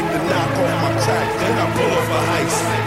like to knock off my track, then I pull off a heist.